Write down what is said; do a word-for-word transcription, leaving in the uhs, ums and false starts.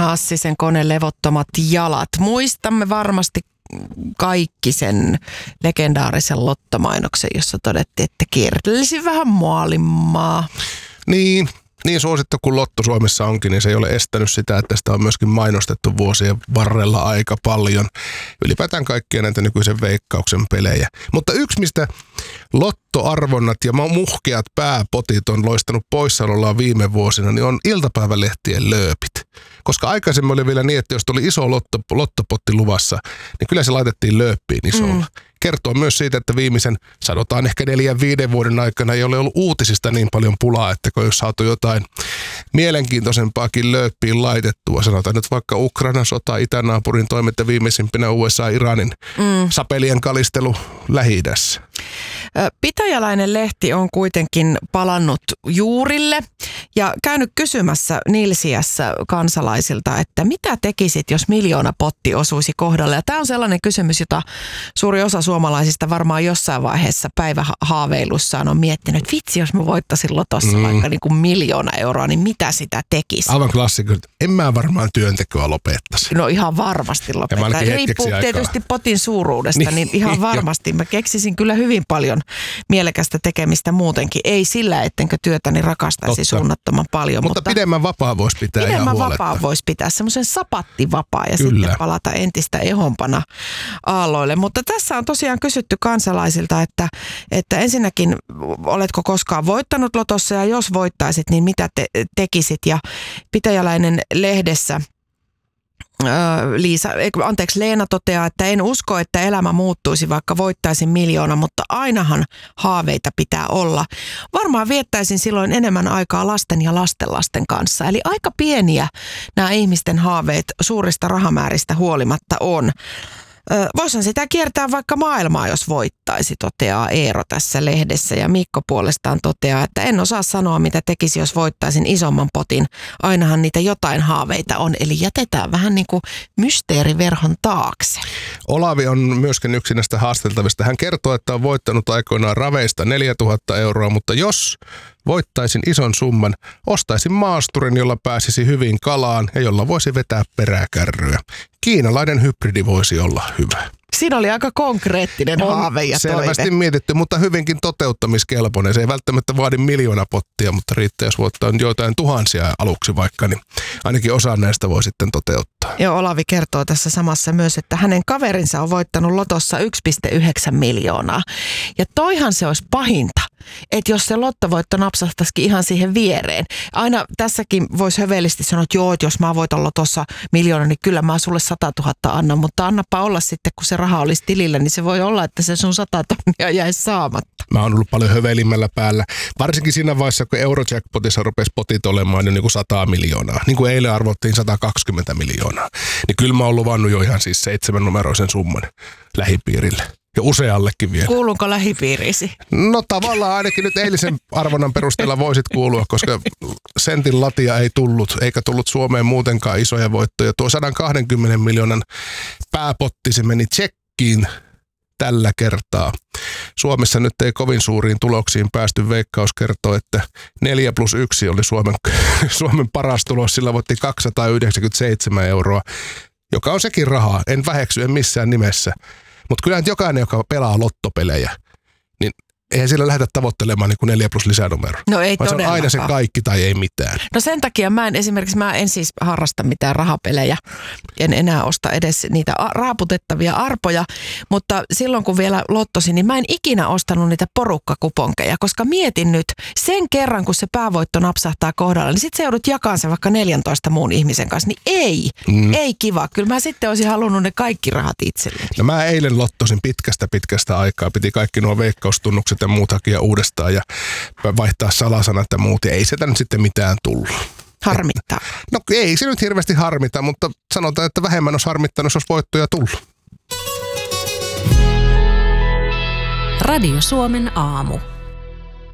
Hassisen Kone levottomat jalat. Muistamme varmasti kaikki sen legendaarisen lottomainoksen, jossa todettiin, että kiertelisi vähän maailmaa. Niin. Niin suosittu kuin Lotto Suomessa onkin, niin se ei ole estänyt sitä, että sitä on myöskin mainostettu vuosien varrella aika paljon. Ylipäätään kaikkia näitä nykyisen Veikkauksen pelejä. Mutta yksi, mistä lottoarvonnat ja muhkeat pääpotit on loistanut poissaolollaan viime vuosina, niin on iltapäivälehtien lööpit. Koska aikaisemmin oli vielä niin, että jos tuli iso lotto, lottopotti luvassa, niin kyllä se laitettiin lööppiin isolla. Mm. Kertoo myös siitä, että viimeisen, sanotaan ehkä neljän viiden vuoden aikana ei ole ollut uutisista niin paljon pulaa, että kun jos saatu jotain mielenkiintoisempaakin lööppiin laitettua, sanotaan nyt vaikka Ukrainan sota, itänaapurin toimet ja viimeisimpänä U S A-Iranin mm. sapelien kalistelu Lähi-idässä. Pitäjäläinen lehti on kuitenkin palannut juurille ja käynyt kysymässä Nilsiässä kansalaisilta, että mitä tekisit, jos miljoona potti osuisi kohdalle. Ja tämä on sellainen kysymys, jota suuri osa suomalaisista varmaan jossain vaiheessa päivähaaveilussaan on miettinyt, että vitsi, jos mä voittaisin lotossa mm. vaikka niin kuin miljoona euroa, niin mitä sitä tekisi? Aivan klassikko. En mä varmaan työntekoa lopettaisi. No ihan varmasti lopettaisi. Riippuu tietysti potin suuruudesta, niin, niin ihan varmasti. Mä keksisin kyllä hyvin paljon mielekästä tekemistä muutenkin. Ei sillä, ettenkö työtäni rakastaisi Totta. suunnattoman paljon. Mutta, mutta pidemmän vapaa voisi pitää ihan Pidemmän huoletta. vapaa voisi pitää, semmoisen sapattivapaa ja Kyllä. sitten palata entistä ehompana aalloille. Mutta tässä on tosiaan kysytty kansalaisilta, että, että ensinnäkin oletko koskaan voittanut lotossa ja jos voittaisit, niin mitä te, tekisit? Ja Pitäjäläinen lehdessä Liisa, anteeksi, Leena toteaa, että en usko, että elämä muuttuisi, vaikka voittaisin miljoona, mutta ainahan haaveita pitää olla. Varmaan viettäisin silloin enemmän aikaa lasten ja lastenlasten kanssa. Eli aika pieniä nämä ihmisten haaveet suurista rahamääristä huolimatta on. Voisin sitä kiertää vaikka maailmaa, jos voittaisi, toteaa Eero tässä lehdessä. Ja Mikko puolestaan toteaa, että en osaa sanoa, mitä tekisi, jos voittaisin isomman potin. Ainahan niitä jotain haaveita on, eli jätetään vähän niin kuin mysteeriverhon taakse. Olavi on myöskin yksi näistä haasteltavista. Hän kertoo, että on voittanut aikoinaan raveista neljätuhatta euroa, mutta jos voittaisin ison summan, ostaisin maasturin, jolla pääsisi hyvin kalaan ja jolla voisi vetää peräkärryä. Kiinalainen hybridi voisi olla hyvä. Siinä oli aika konkreettinen on haave ja selvästi toive. mietitty, mutta hyvinkin toteuttamiskelpoinen. Se ei välttämättä vaadi miljoona pottia, mutta riittää, jos voittaa joitain tuhansia aluksi vaikka, niin ainakin osa näistä voi sitten toteuttaa. Joo, Olavi kertoo tässä samassa myös, että hänen kaverinsa on voittanut lotossa yksi pilkku yhdeksän miljoonaa. Ja toihan se olisi pahinta, että jos se lottovoitto napsahtaisikin ihan siihen viereen. Aina tässäkin voisi hövelisti sanoa, että joo, että jos mä voitan lotossa miljoona, niin kyllä mä sulle sata tuhatta annan, mutta annapa olla sitten, kun se raha olisi tilillä, niin se voi olla, että se sun sata tonnia jäisi saamatta. Mä oon ollut paljon hövelimmällä päällä, varsinkin siinä vaiheessa, kun Eurojackpotissa rupesi potit olemaan jo niin kuin sata miljoonaa. Niin kuin eilen arvottiin sata kaksikymmentä miljoonaa. Niin kyllä mä oon luvannut jo ihan siis seitsemän numeroisen summan lähipiirille. Ja useallekin vielä. Kuuluuko lähipiiriisi? No tavallaan ainakin nyt eilisen arvonnan perusteella voisit kuulua, koska sentin latia ei tullut, eikä tullut Suomeen muutenkaan isoja voittoja. Tuo sata kaksikymmentä miljoonan pääpotti, se meni tsekkiin tällä kertaa. Suomessa nyt ei kovin suuriin tuloksiin päästy. Veikkaus kertoo, että neljä plus yksi oli Suomen, Suomen paras tulos. Sillä voitti kaksisataayhdeksänkymmentäseitsemän euroa, joka on sekin rahaa. En väheksy, en missään nimessä. Mutta kyllä jokainen, joka pelaa lottopelejä, niin eihän sillä lähdetä tavoittelemaan niin kuin neljä plus lisänumero. No ei vaan se on aina se kaikki tai ei mitään. No sen takia mä en esimerkiksi, mä en siis harrasta mitään rahapelejä. En enää osta edes niitä raaputettavia arpoja, mutta silloin kun vielä lottosin, niin mä en ikinä ostanut niitä porukkakuponkeja, koska mietin nyt sen kerran, kun se päävoitto napsahtaa kohdalla, niin sit se joudut jakamaan se vaikka neljäntoista muun ihmisen kanssa, niin ei, mm. ei kiva. Kyllä mä sitten olisin halunnut ne kaikki rahat itselleni. No mä eilen lottosin pitkästä pitkästä aikaa, piti kaikki nuo veikkaustunnukset ja muut hakia uudestaan ja vaihtaa salasanat ja muut. Ja ei sitä nyt sitten mitään tullut. Harmittaa. No ei se nyt hirveästi harmita, mutta sanotaan, että vähemmän olisi harmittanut, jos olisi voittoja tullut. Radio Suomen aamu.